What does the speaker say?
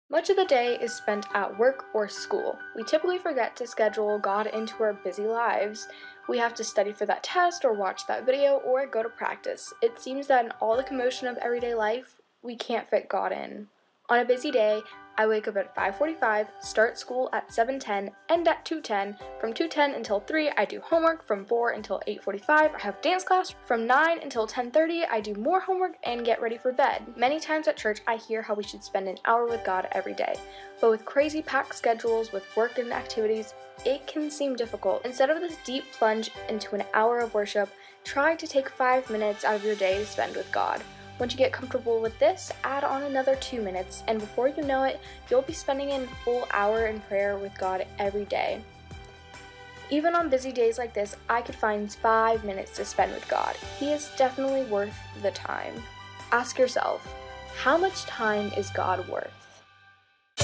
Much of the day is spent at work or school. We typically forget to schedule God into our busy lives. We have to study for that test or watch that video or go to practice. It seems that in all the commotion of everyday life, we can't fit God in. On a busy day, I wake up at 5:45, start school at 7:10, end at 2:10. From 2:10 until 3, I do homework. From 4 until 8:45, I have dance class. From 9 until 10:30, I do more homework and get ready for bed. Many times at church, I hear how we should spend an hour with God every day. But with crazy packed schedules, with work and activities, it can seem difficult. Instead of this deep plunge into an hour of worship, try to take 5 minutes out of your day to spend with God. Once you get comfortable with this, add on another 2 minutes, and before you know it, you'll be spending a full hour in prayer with God every day. Even on busy days like this, I could find 5 minutes to spend with God. He is definitely worth the time. Ask yourself, how much time is God worth?